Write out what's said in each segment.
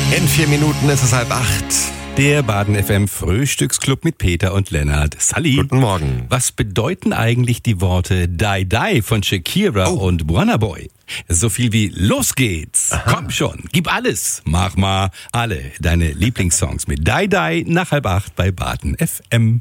In 4 Minuten ist es 7:30. Der Baden FM Frühstücksclub mit Peter und Lennart. Sally. Guten Morgen. Was bedeuten eigentlich die Worte Die Die von Shakira und Burna Boy? So viel wie los geht's. Aha. Komm schon, gib alles. Mach mal alle deine Lieblingssongs mit Die Die nach 7:30 bei Baden FM.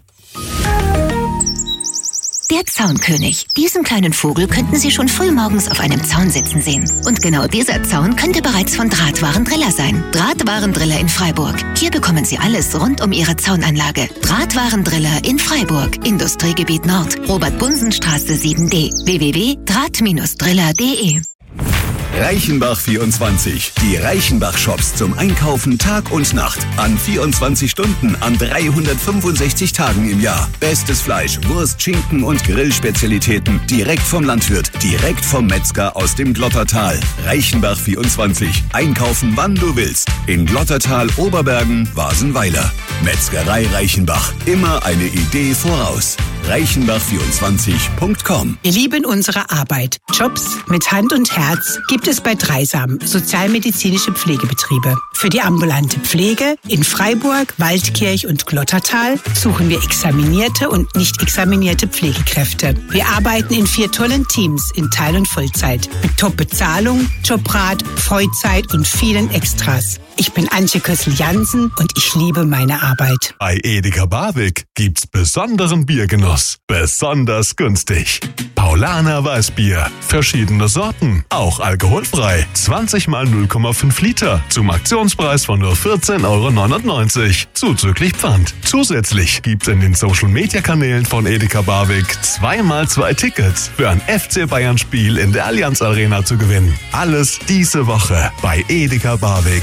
Der Zaunkönig. Diesen kleinen Vogel könnten Sie schon frühmorgens auf einem Zaun sitzen sehen. Und genau dieser Zaun könnte bereits von Drahtwarendriller sein. Drahtwarendriller in Freiburg. Hier bekommen Sie alles rund um Ihre Zaunanlage. Drahtwarendriller in Freiburg. Industriegebiet Nord. Robert-Bunsen-Straße 7D. www.draht-driller.de. Reichenbach 24. Die Reichenbach-Shops zum Einkaufen Tag und Nacht. An 24 Stunden, an 365 Tagen im Jahr. Bestes Fleisch, Wurst, Schinken und Grillspezialitäten. Direkt vom Landwirt, direkt vom Metzger aus dem Glottertal. Reichenbach 24. Einkaufen, wann du willst. In Glottertal, Oberbergen, Wasenweiler. Metzgerei Reichenbach. Immer eine Idee voraus. Reichenbach24.com. Wir lieben unsere Arbeit. Jobs mit Hand und Herz gibt es bei Dreisam, sozialmedizinische Pflegebetriebe. Für die ambulante Pflege in Freiburg, Waldkirch und Glottertal suchen wir examinierte und nicht examinierte Pflegekräfte. Wir arbeiten in 4 tollen Teams in Teil- und Vollzeit. Mit Top-Bezahlung, Jobrat, Freizeit und vielen Extras. Ich bin Antje Kössel-Jansen und ich liebe meine Arbeit. Bei Edeka Barwick gibt's besonderen Biergenuss. Besonders günstig. Paulaner Weißbier. Verschiedene Sorten. Auch alkoholfrei. 20 mal 0,5 Liter. Zum Aktionspreis von nur 14,99 €. Zuzüglich Pfand. Zusätzlich gibt's in den Social-Media-Kanälen von Edeka Barwick 2x2 Tickets für ein FC Bayern-Spiel in der Allianz Arena zu gewinnen. Alles diese Woche bei Edeka Barwick.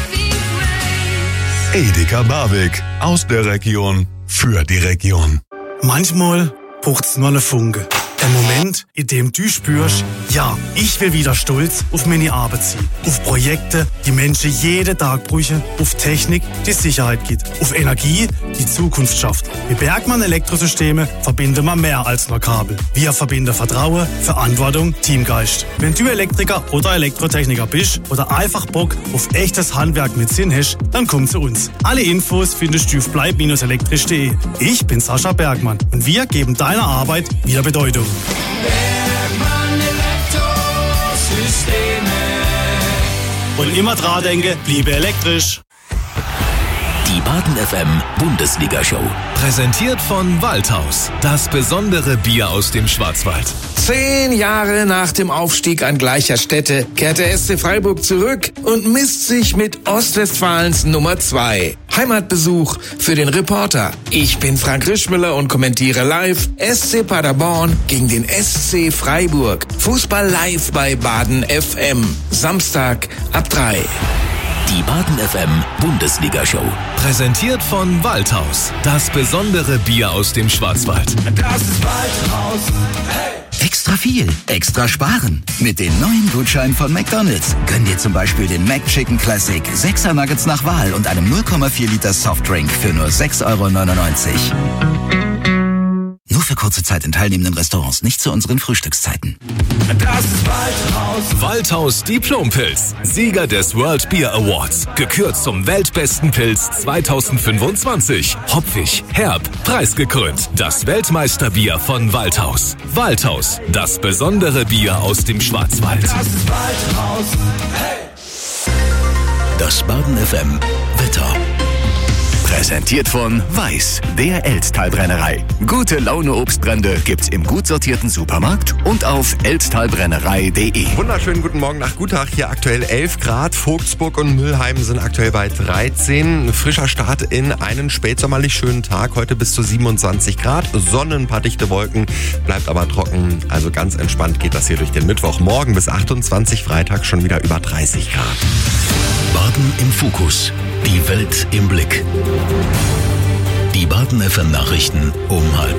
Edeka Barwick. Aus der Region. Für die Region. Manchmal braucht's nur eine Funke. Ein Moment, in dem du spürst, ja, ich will wieder stolz auf meine Arbeit sein. Auf Projekte, die Menschen jeden Tag brauchen. Auf Technik, die Sicherheit gibt. Auf Energie, die Zukunft schafft. Mit Bergmann Elektrosysteme verbinden wir mehr als nur Kabel. Wir verbinden Vertrauen, Verantwortung, Teamgeist. Wenn du Elektriker oder Elektrotechniker bist oder einfach Bock auf echtes Handwerk mit Sinn hast, dann komm zu uns. Alle Infos findest du auf bleib-elektrisch.de. Ich bin Sascha Bergmann und wir geben deiner Arbeit wieder Bedeutung. Bergmann Elektrosysteme. Und immer dran denke, bliebe elektrisch. Die Baden FM Bundesliga-Show. Präsentiert von Waldhaus. Das besondere Bier aus dem Schwarzwald. 10 Jahre nach dem Aufstieg an gleicher Stätte kehrt der SC Freiburg zurück und misst sich mit Ostwestfalens Nummer 2. Heimatbesuch für den Reporter. Ich bin Frank Rischmüller und kommentiere live SC Paderborn gegen den SC Freiburg. Fußball live bei Baden FM. Samstag ab 3. Die Baden FM Bundesliga-Show. Präsentiert von Waldhaus. Das besondere Bier aus dem Schwarzwald. Das ist Waldhaus. Hey! Extra viel, extra sparen. Mit den neuen Gutscheinen von McDonald's. Gönn dir zum Beispiel den McChicken Classic, 6er Nuggets nach Wahl und einem 0,4 Liter Softdrink für nur 6,99 €. Nur für kurze Zeit in teilnehmenden Restaurants, nicht zu unseren Frühstückszeiten. Das ist Waldhaus. Waldhaus Diplompilz. Sieger des World Beer Awards. Gekürt zum weltbesten Pilz 2025. Hopfig, herb, preisgekrönt. Das Weltmeisterbier von Waldhaus. Waldhaus. Das besondere Bier aus dem Schwarzwald. Das ist Waldhaus. Hey! Das Baden FM Wetter. Präsentiert von Weiß, der Elztalbrennerei. Gute Laune Obstbrände gibt's im gut sortierten Supermarkt und auf elztalbrennerei.de. Wunderschönen guten Morgen nach Gutach. Hier aktuell 11 Grad. Vogtsburg und Mülheim sind aktuell bei 13. Ein frischer Start in einen spätsommerlich schönen Tag. Heute bis zu 27 Grad. Sonne, ein paar dichte Wolken. Bleibt aber trocken. Also ganz entspannt geht das hier durch den Mittwoch. Morgen bis 28, Freitag schon wieder über 30 Grad. Baden im Fokus. Die Welt im Blick. Die Baden FM Nachrichten um 12:30.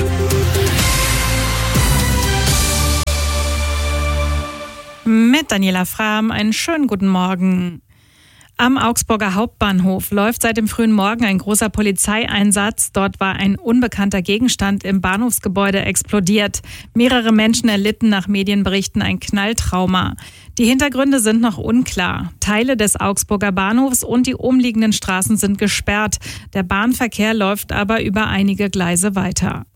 Mit Daniela Frahm einen schönen guten Morgen. Am Augsburger Hauptbahnhof läuft seit dem frühen Morgen ein großer Polizeieinsatz. Dort war ein unbekannter Gegenstand im Bahnhofsgebäude explodiert. Mehrere Menschen erlitten nach Medienberichten ein Knalltrauma. Die Hintergründe sind noch unklar. Teile des Augsburger Bahnhofs und die umliegenden Straßen sind gesperrt. Der Bahnverkehr läuft aber über einige Gleise weiter.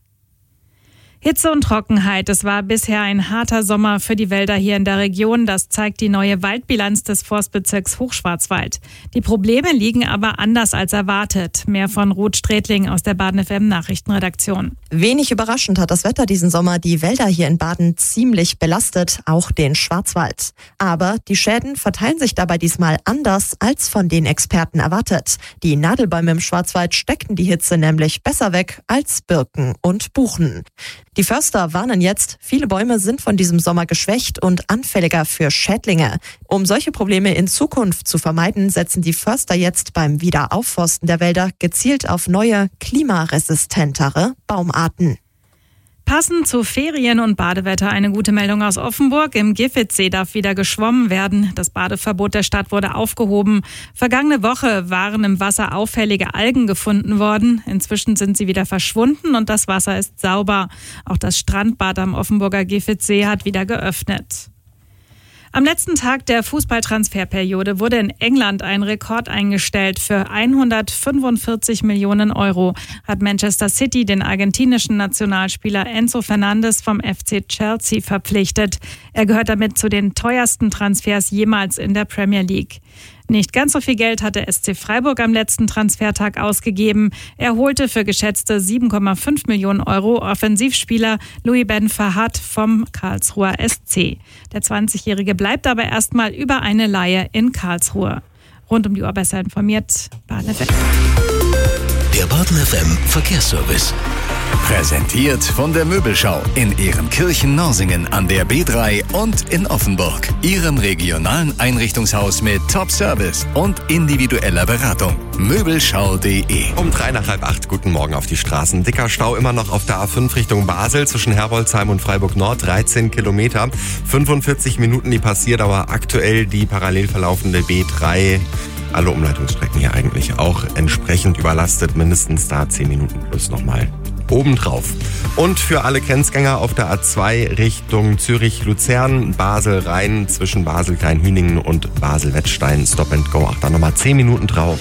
Hitze und Trockenheit. Es war bisher ein harter Sommer für die Wälder hier in der Region. Das zeigt die neue Waldbilanz des Forstbezirks Hochschwarzwald. Die Probleme liegen aber anders als erwartet. Mehr von Ruth Strätling aus der Baden FM Nachrichtenredaktion. Wenig überraschend hat das Wetter diesen Sommer die Wälder hier in Baden ziemlich belastet, auch den Schwarzwald. Aber die Schäden verteilen sich dabei diesmal anders als von den Experten erwartet. Die Nadelbäume im Schwarzwald steckten die Hitze nämlich besser weg als Birken und Buchen. Die Förster warnen jetzt, viele Bäume sind von diesem Sommer geschwächt und anfälliger für Schädlinge. Um solche Probleme in Zukunft zu vermeiden, setzen die Förster jetzt beim Wiederaufforsten der Wälder gezielt auf neue, klimaresistentere Baumarten. Passend zu Ferien und Badewetter eine gute Meldung aus Offenburg. Im Giffitzsee darf wieder geschwommen werden. Das Badeverbot der Stadt wurde aufgehoben. Vergangene Woche waren im Wasser auffällige Algen gefunden worden. Inzwischen sind sie wieder verschwunden und das Wasser ist sauber. Auch das Strandbad am Offenburger Giffitzsee hat wieder geöffnet. Am letzten Tag der Fußballtransferperiode wurde in England ein Rekord eingestellt. Für 145 Millionen Euro hat Manchester City den argentinischen Nationalspieler Enzo Fernandes vom FC Chelsea verpflichtet. Er gehört damit zu den teuersten Transfers jemals in der Premier League. Nicht ganz so viel Geld hat der SC Freiburg am letzten Transfertag ausgegeben. Er holte für geschätzte 7,5 Millionen Euro Offensivspieler Louis Ben Fahad vom Karlsruher SC. Der 20-Jährige bleibt aber erstmal über eine Leihe in Karlsruhe. Rund um die Uhr besser informiert, Baden FM. Der Baden FM Verkehrsservice. Präsentiert von der Möbelschau in Ehrenkirchen-Norsingen an der B3 und in Offenburg. Ihrem regionalen Einrichtungshaus mit Top-Service und individueller Beratung. Möbelschau.de. Um 7:03, guten Morgen auf die Straßen. Dicker Stau immer noch auf der A5 Richtung Basel zwischen Herbolzheim und Freiburg Nord, 13 Kilometer. 45 Minuten die Passierdauer aktuell, die parallel verlaufende B3. Alle Umleitungsstrecken hier eigentlich auch entsprechend überlastet, mindestens da 10 Minuten plus nochmal obendrauf. Und für alle Grenzgänger auf der A2 Richtung Zürich-Luzern, Basel-Rhein zwischen Basel-Kleinhüningen und Basel-Wettstein, Stop and Go. Ach, da nochmal 10 Minuten drauf.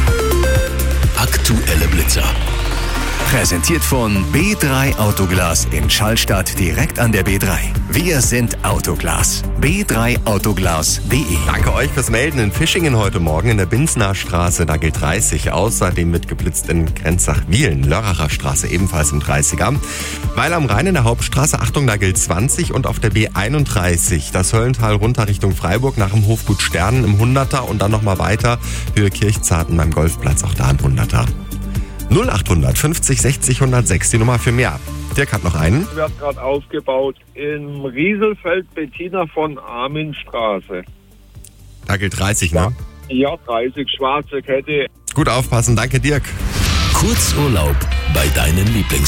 Aktuelle Blitzer. Präsentiert von B3 Autoglas in Schallstadt direkt an der B3. Wir sind Autoglas. B3autoglas.de. Danke euch fürs Melden. In Fischingen heute Morgen in der Binsner Straße, da gilt 30. Außerdem wird geblitzt in Grenzach-Wielen, Lörracher Straße ebenfalls im 30er. Weil am Rhein in der Hauptstraße, Achtung, da gilt 20 und auf der B31 das Höllental runter Richtung Freiburg nach dem Hofgut Sternen im 100er und dann nochmal weiter Höhe Kirchzarten beim Golfplatz, auch da im 100er. 0800 50 60 106, die Nummer für mehr. Dirk hat noch einen. Wird gerade aufgebaut im Rieselfeld Bettina von Arminstraße. Da gilt 30, ne? Ja, 30, schwarze Kette. Gut aufpassen, danke Dirk. Kurzurlaub bei deinen Lieblingsorten.